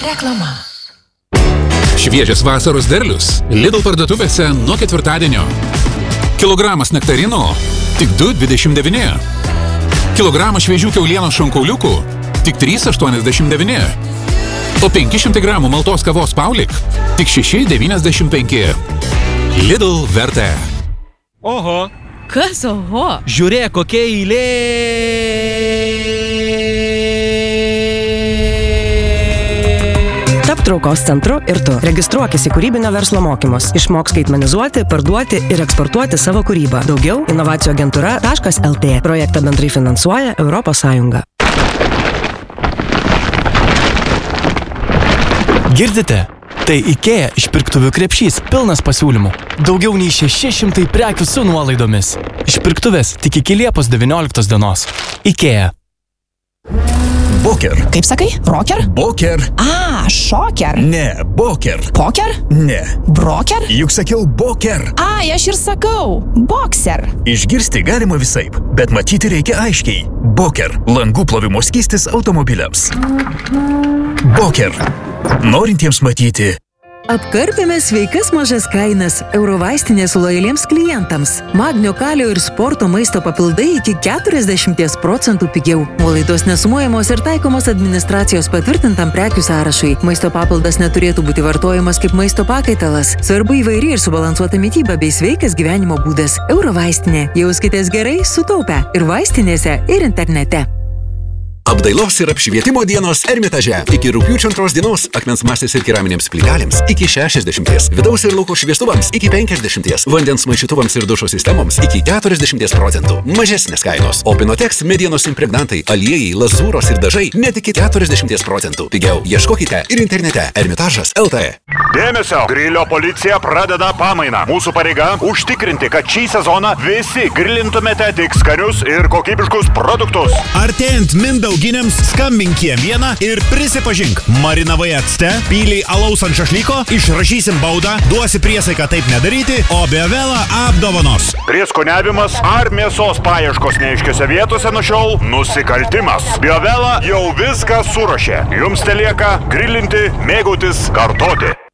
Reklama. Šviežias vasaros derlius Lidl parduotuvėse nuo ketvirtadienio. Kilogramas nektarino tik 2,29. Kilogramas šviežių kiaulienos šonkauliukų tik 3,89. O 500 gramų maltos kavos Paulik tik 6,95. Lidl vertė. Oho. Kas oho? Žiūrėk, kokia eilė. Tap traukos centru ir tu. Registruokis į kūrybinio verslo mokymus. Išmok skaitmenizuoti, parduoti ir eksportuoti savo kūrybą. Daugiau inovacijų agentūra.lt. Projektą bendrai finansuoja Europos Sąjunga. Girdite? Tai IKEA išpirktuvių krepšys pilnas pasiūlymų. Daugiau nei 600 prekių su nuolaidomis. Išpirktuvės tik iki Liepos 19 dienos. IKEA. Boker. Kaip sakai? Rocker? Boker. Šoker. Ne, boker. Poker? Ne. Broker? Juk sakiau boker. Aš ir sakau. Boxer. Išgirsti galima visaip, bet matyti reikia aiškiai. Boker. Langų plovimo skystis automobiliams. Boker. Norintiems matyti. Apkarpėme sveikas mažas kainas Eurovaistinės lojaliems klientams. Magnio, kalio ir sporto maisto papildai iki 40% pigiau. Nuolaidos nesumuojamos ir taikomos administracijos patvirtintam prekių sąrašui. Maisto papildas neturėtų būti vartojamas kaip maisto pakaitalas. Svarbu įvairi ir subalansuota mityba bei sveikas gyvenimo būdas. Eurovaistinė. Jauskitės gerai, sutaupę. Ir vaistinėse, ir internete. Apdailos ir apšvietimo dienos Ermitaže. Iki rugpjūčio 2 dienos akmens masės ir keraminėms plytelėms iki 60%, vidaus ir lauko šviestuvams iki 50%, vandens maišytuvams ir dušo sistemoms iki 40%. Mažesnės kainos. O Pinotex medienos impregnantai, aliejai, lazūros ir dažai net iki 40%. Pigiau ieškokite ir internete Ermitažas.lt. Dėmesio! Grilio policija pradeda pamainą. Mūsų pareiga užtikrinti, kad šį sezoną visi grilintumėte tik skanius ir kokybiškus produktus. Artėjant mindauginiams skambink kiem vieną ir prisipažink. Marinavai acte, pyliai alaus ant šašlyko, išrašysim baudą, duosi priesaiką taip nedaryti, o Biovelą apdovanos. Prieskoniavimas ar mėsos paieškos neaiškiose vietose nuo šiol nusikaltimas. Biovela jau viską surašė. Jums telieka grilinti, mėgautis, kartoti.